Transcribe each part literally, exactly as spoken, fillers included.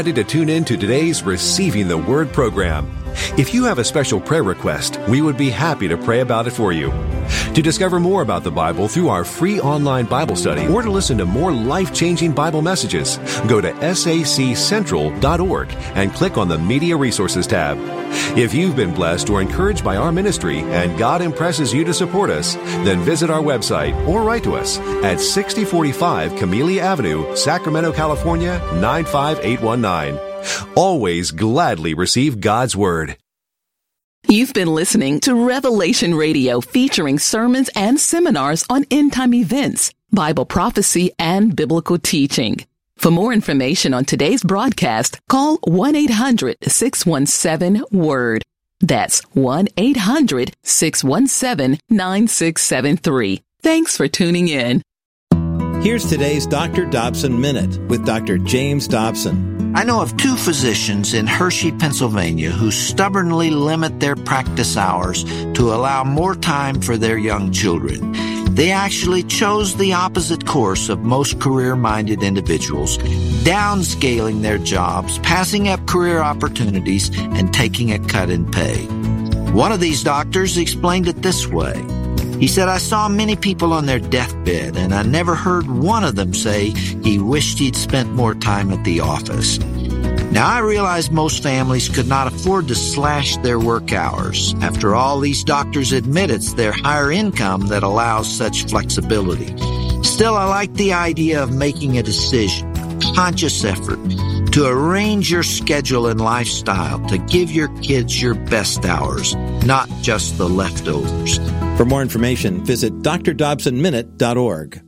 Ready to tune in to today's Receiving the Word program. If you have a special prayer request, we would be happy to pray about it for you. To discover more about the Bible through our free online Bible study or to listen to more life-changing Bible messages, go to S A C central dot org and click on the Media Resources tab. If you've been blessed or encouraged by our ministry and God impresses you to support us, then visit our website or write to us at sixty forty-five Camellia Avenue, Sacramento, California, nine five eight one nine. Always gladly receive God's Word. You've been listening to Revelation Radio, featuring sermons and seminars on end-time events, Bible prophecy, and biblical teaching. For more information on today's broadcast, call one eight hundred six one seven word. That's one eight hundred six one seven nine six seven three. Thanks for tuning in. Here's today's Doctor Dobson Minute with Doctor James Dobson. I know of two physicians in Hershey, Pennsylvania, who stubbornly limit their practice hours to allow more time for their young children. They actually chose the opposite course of most career-minded individuals, downscaling their jobs, passing up career opportunities, and taking a cut in pay. One of these doctors explained it this way. He said, I saw many people on their deathbed, and I never heard one of them say he wished he'd spent more time at the office. Now, I realize most families could not afford to slash their work hours. After all, these doctors admit it's their higher income that allows such flexibility. Still, I like the idea of making a decision, a conscious effort, to arrange your schedule and lifestyle to give your kids your best hours, not just the leftovers. For more information, visit D R Dobson Minute dot org.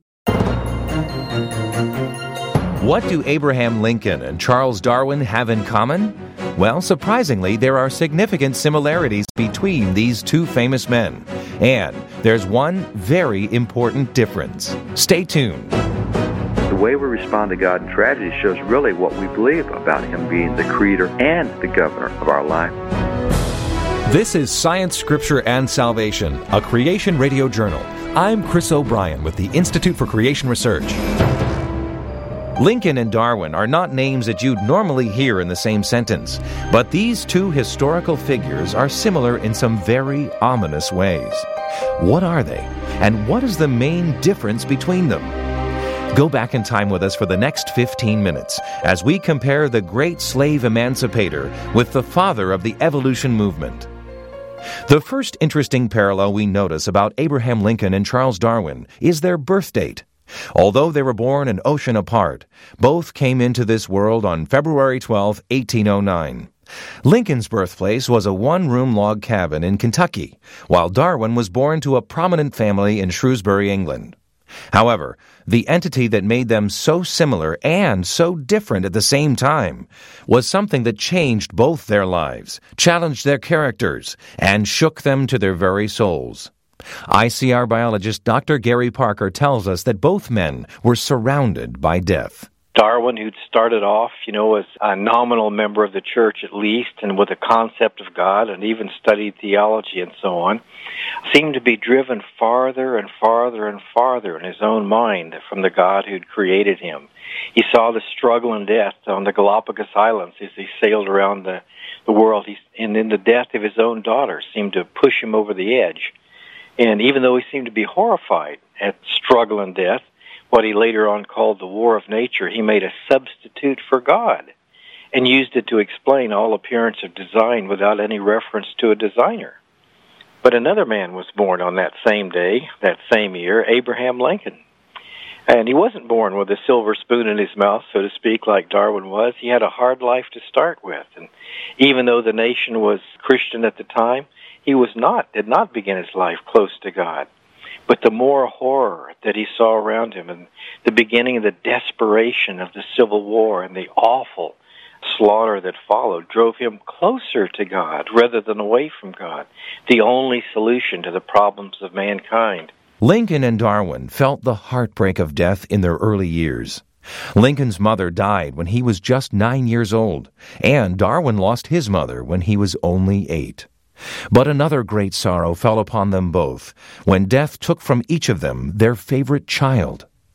What do Abraham Lincoln and Charles Darwin have in common? Well, surprisingly, there are significant similarities between these two famous men. And there's one very important difference. Stay tuned. The way we respond to God in tragedy shows really what we believe about Him being the creator and the governor of our life. This is Science, Scripture, and Salvation, a Creation Radio Journal. I'm Chris O'Brien with the Institute for Creation Research. Lincoln and Darwin are not names that you'd normally hear in the same sentence, but these two historical figures are similar in some very ominous ways. What are they, and what is the main difference between them? Go back in time with us for the next fifteen minutes as we compare the great slave emancipator with the father of the evolution movement. The first interesting parallel we notice about Abraham Lincoln and Charles Darwin is their birth date. Although they were born an ocean apart, both came into this world on February twelfth, eighteen oh nine. Lincoln's birthplace was a one-room log cabin in Kentucky, while Darwin was born to a prominent family in Shrewsbury, England. However, the entity that made them so similar and so different at the same time was something that changed both their lives, challenged their characters, and shook them to their very souls. I C R biologist Doctor Gary Parker tells us that both men were surrounded by death. Darwin, who'd started off, you know, as a nominal member of the church at least, and with a concept of God, and even studied theology and so on, seemed to be driven farther and farther and farther in his own mind from the God who'd created him. He saw the struggle and death on the Galapagos Islands as he sailed around the, the world, he, and then the death of his own daughter seemed to push him over the edge. And even though he seemed to be horrified at struggle and death, what he later on called the war of nature, he made a substitute for God and used it to explain all appearance of design without any reference to a designer. But another man was born on that same day, that same year, Abraham Lincoln. And he wasn't born with a silver spoon in his mouth, so to speak, like Darwin was. He had a hard life to start with. And even though the nation was Christian at the time, he was not, did not begin his life close to God. But the more horror that he saw around him and the beginning of the desperation of the Civil War and the awful slaughter that followed drove him closer to God rather than away from God, the only solution to the problems of mankind. Lincoln and Darwin felt the heartbreak of death in their early years. Lincoln's mother died when he was just nine years old, and Darwin lost his mother when he was only eight. But another great sorrow fell upon them both when death took from each of them their favorite child.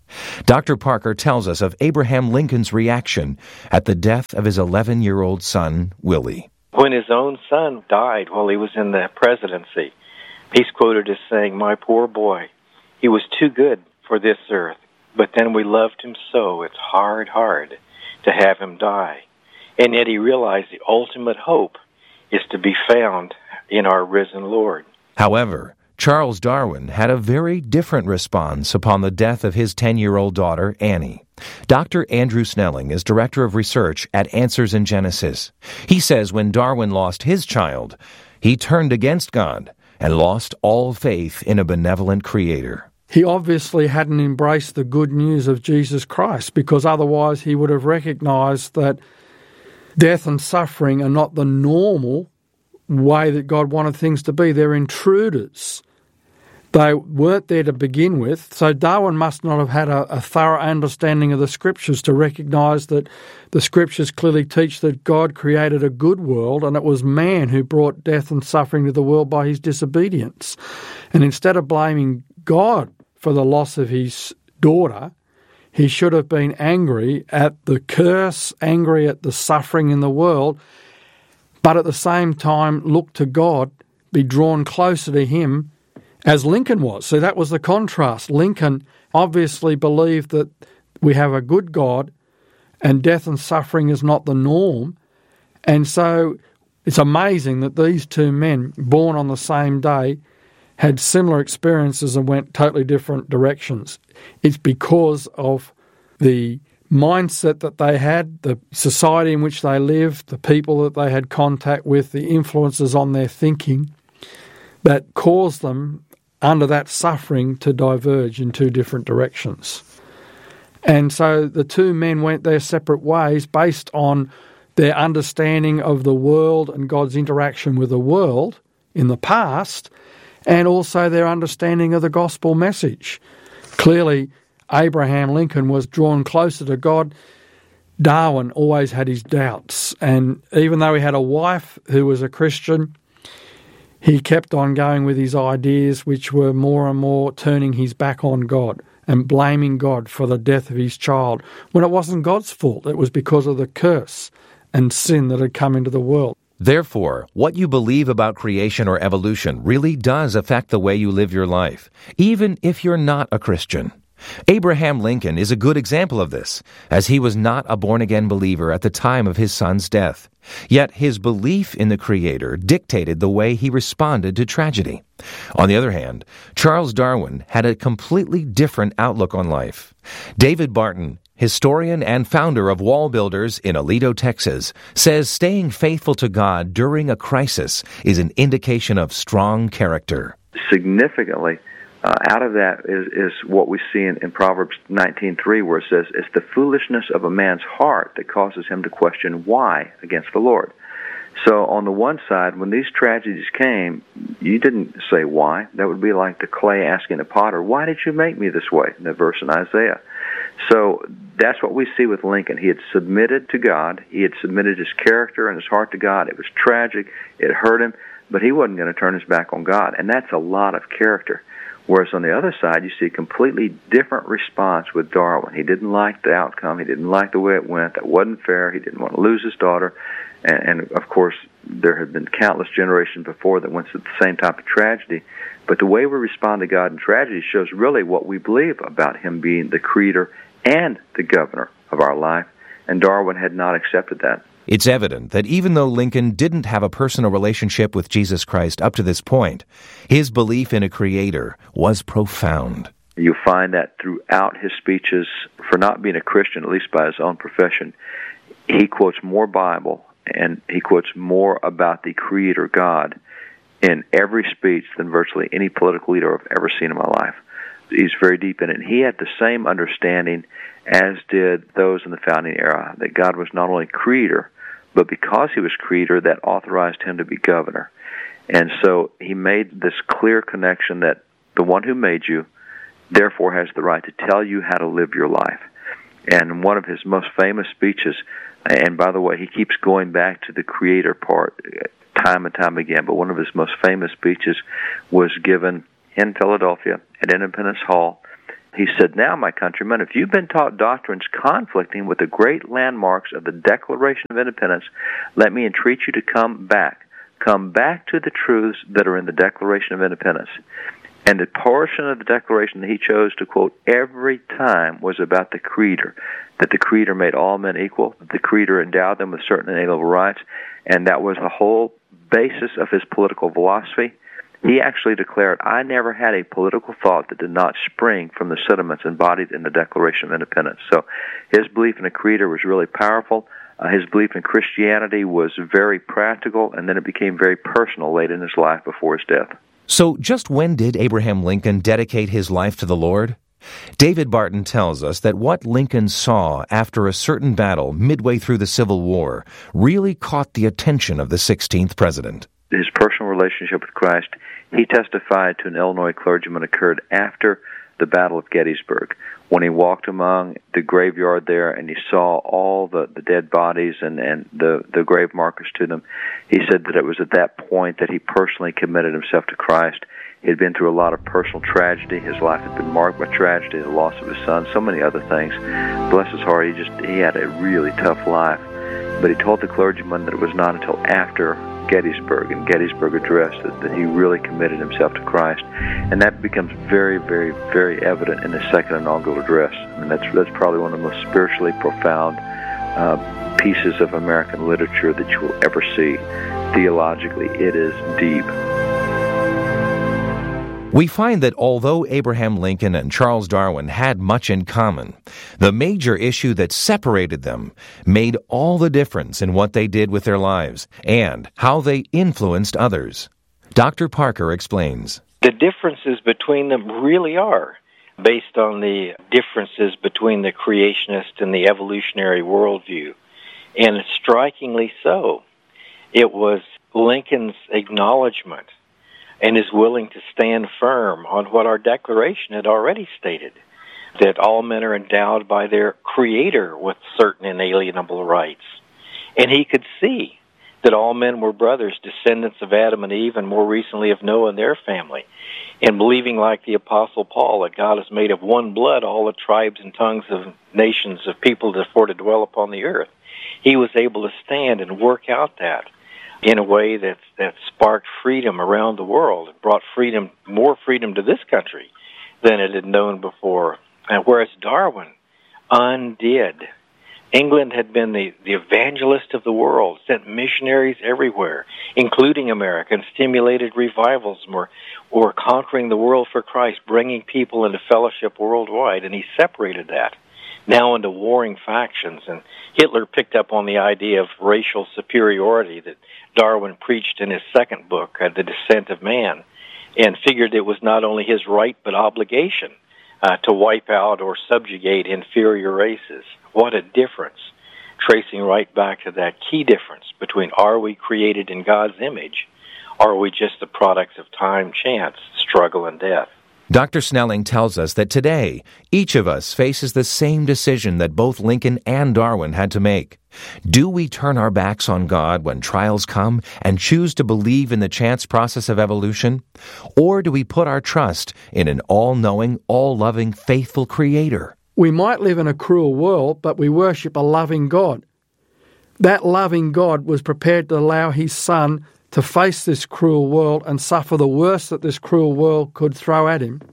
Doctor Parker tells us of Abraham Lincoln's reaction at the death of his eleven-year-old son, Willie. When his own son died while he was in the presidency, he's quoted as saying, "My poor boy, he was too good for this earth, but then we loved him so, it's hard, hard to have him die." And yet he realized the ultimate hope is to be found in our risen Lord. However, Charles Darwin had a very different response upon the death of his ten-year-old daughter, Annie. Doctor Andrew Snelling is Director of Research at Answers in Genesis. He says when Darwin lost his child, he turned against God and lost all faith in a benevolent Creator. He obviously hadn't embraced the good news of Jesus Christ, because otherwise he would have recognized that death and suffering are not the normal way that God wanted things to be. They're intruders. They weren't there to begin with, so Darwin must not have had a, a thorough understanding of the Scriptures to recognise that the Scriptures clearly teach that God created a good world and it was man who brought death and suffering to the world by his disobedience. And instead of blaming God for the loss of his daughter, he should have been angry at the curse, angry at the suffering in the world, but at the same time look to God, be drawn closer to him, as Lincoln was. So that was the contrast. Lincoln obviously believed that we have a good God and death and suffering is not the norm. And so it's amazing that these two men, born on the same day, had similar experiences and went totally different directions. It's because of the mindset that they had, the society in which they lived, the people that they had contact with, the influences on their thinking that caused them under that suffering to diverge in two different directions. And so the two men went their separate ways based on their understanding of the world and God's interaction with the world in the past, and also their understanding of the gospel message. Clearly, Abraham Lincoln was drawn closer to God. Darwin always had his doubts, and even though he had a wife who was a Christian, he kept on going with his ideas, which were more and more turning his back on God and blaming God for the death of his child, when it wasn't God's fault. It was because of the curse and sin that had come into the world. Therefore, what you believe about creation or evolution really does affect the way you live your life, even if you're not a Christian. Abraham Lincoln is a good example of this, as he was not a born-again believer at the time of his son's death. Yet his belief in the Creator dictated the way he responded to tragedy. On the other hand, Charles Darwin had a completely different outlook on life. David Barton, historian and founder of Wall Builders in Aledo, Texas, says staying faithful to God during a crisis is an indication of strong character. Significantly, Uh, out of that is, is what we see in, in Proverbs nineteen three, where it says, "It's the foolishness of a man's heart that causes him to question why against the Lord." So on the one side, when these tragedies came, you didn't say why. That would be like the clay asking the potter, "Why did you make me this way?" in the verse in Isaiah. So that's what we see with Lincoln. He had submitted to God. He had submitted his character and his heart to God. It was tragic. It hurt him, but he wasn't going to turn his back on God. And that's a lot of character. Whereas on the other side, you see a completely different response with Darwin. He didn't like the outcome. He didn't like the way it went. That wasn't fair. He didn't want to lose his daughter. And, and of course, there have been countless generations before that went through the same type of tragedy. But the way we respond to God in tragedy shows really what we believe about him being the creator and the governor of our life. And Darwin had not accepted that. It's evident that even though Lincoln didn't have a personal relationship with Jesus Christ up to this point, his belief in a creator was profound. You find that throughout his speeches, for not being a Christian, at least by his own profession, he quotes more Bible and he quotes more about the Creator God in every speech than virtually any political leader I've ever seen in my life. He's very deep in it. And he had the same understanding as did those in the founding era, that God was not only creator, but because he was creator, that authorized him to be governor. And so he made this clear connection that the one who made you, therefore, has the right to tell you how to live your life. And one of his most famous speeches, and by the way, he keeps going back to the creator part time and time again, but one of his most famous speeches was given in Philadelphia at Independence Hall. He said, "Now, my countrymen, if you've been taught doctrines conflicting with the great landmarks of the Declaration of Independence, let me entreat you to come back. Come back to the truths that are in the Declaration of Independence." And the portion of the Declaration that he chose to quote every time was about the Creator, that the Creator made all men equal, that the Creator endowed them with certain inalienable rights, and that was the whole basis of his political philosophy. He actually declared, "I never had a political thought that did not spring from the sentiments embodied in the Declaration of Independence." So his belief in a Creator was really powerful. Uh, his belief in Christianity was very practical, and then it became very personal late in his life before his death. So just when did Abraham Lincoln dedicate his life to the Lord? David Barton tells us that what Lincoln saw after a certain battle midway through the Civil War really caught the attention of the sixteenth president. His personal relationship with Christ, he testified to an Illinois clergyman, occurred after the Battle of Gettysburg, when he walked among the graveyard there and he saw all the, the dead bodies and, and the, the grave markers to them. He said that it was at that point that he personally committed himself to Christ. He had been through a lot of personal tragedy. His life had been marked by tragedy, the loss of his son, so many other things. Bless his heart, he just he had a really tough life. But he told the clergyman that it was not until after Gettysburg and Gettysburg Address that, that he really committed himself to Christ. And that becomes very, very, very evident in his second inaugural address. I mean, that's, that's probably one of the most spiritually profound uh, pieces of American literature that you will ever see. Theologically, it is deep. We find that although Abraham Lincoln and Charles Darwin had much in common, the major issue that separated them made all the difference in what they did with their lives and how they influenced others. Doctor Parker explains. The differences between them really are based on the differences between the creationist and the evolutionary worldview, and strikingly so. It was Lincoln's acknowledgement and is willing to stand firm on what our Declaration had already stated, that all men are endowed by their Creator with certain inalienable rights. And he could see that all men were brothers, descendants of Adam and Eve, and more recently of Noah and their family, and believing like the Apostle Paul that God has made of one blood all the tribes and tongues of nations of people for to dwell upon the earth. He was able to stand and work out that in a way that that sparked freedom around the world. It brought freedom, more freedom to this country than it had known before. And whereas Darwin undid. England had been the, the evangelist of the world, sent missionaries everywhere, including America, and stimulated revivals, and were, were conquering the world for Christ, bringing people into fellowship worldwide, and he separated that now into warring factions. And Hitler picked up on the idea of racial superiority that Darwin preached in his second book, uh, The Descent of Man, and figured it was not only his right but obligation uh, to wipe out or subjugate inferior races. What a difference, tracing right back to that key difference between are we created in God's image, or are we just the products of time, chance, struggle, and death? Doctor Snelling tells us that today, each of us faces the same decision that both Lincoln and Darwin had to make. Do we turn our backs on God when trials come and choose to believe in the chance process of evolution? Or do we put our trust in an all-knowing, all-loving, faithful Creator? We might live in a cruel world, but we worship a loving God. That loving God was prepared to allow his Son to face this cruel world and suffer the worst that this cruel world could throw at him.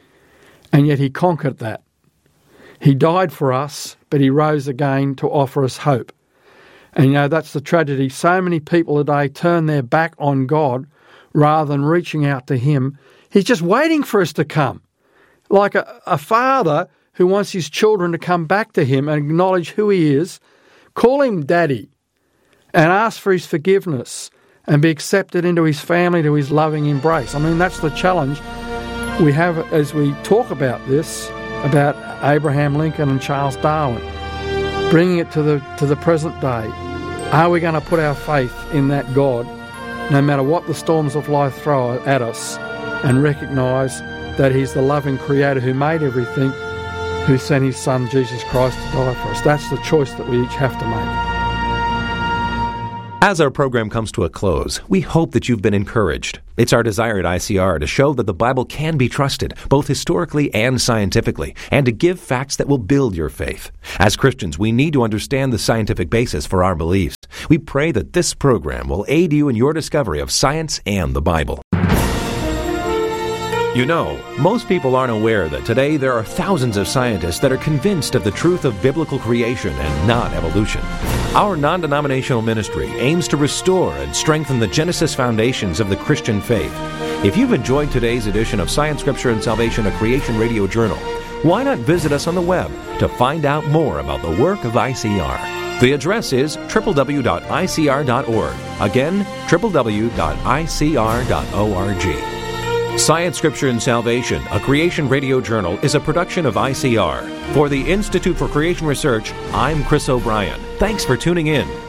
And yet he conquered that. He died for us, but he rose again to offer us hope. And you know, that's the tragedy. So many people today turn their back on God rather than reaching out to him. He's just waiting for us to come. Like a, a father who wants his children to come back to him and acknowledge who he is, call him Daddy, and ask for his forgiveness and be accepted into his family, to his loving embrace. I mean, that's the challenge we have as we talk about this, about Abraham Lincoln and Charles Darwin, bringing it to the to the present day. Are we going to put our faith in that God, no matter what the storms of life throw at us, and recognise that he's the loving Creator who made everything, who sent his Son, Jesus Christ, to die for us? That's the choice that we each have to make. As our program comes to a close, we hope that you've been encouraged. It's our desire at I C R to show that the Bible can be trusted, both historically and scientifically, and to give facts that will build your faith. As Christians, we need to understand the scientific basis for our beliefs. We pray that this program will aid you in your discovery of science and the Bible. You know, most people aren't aware that today there are thousands of scientists that are convinced of the truth of biblical creation and not evolution. Our non-denominational ministry aims to restore and strengthen the Genesis foundations of the Christian faith. If you've enjoyed today's edition of Science, Scripture, and Salvation, a Creation Radio Journal, why not visit us on the web to find out more about the work of I C R? The address is w w w dot i c r dot org. Again, w w w dot i c r dot org. Science, Scripture, and Salvation, a Creation Radio Journal, is a production of I C R. For the Institute for Creation Research, I'm Chris O'Brien. Thanks for tuning in.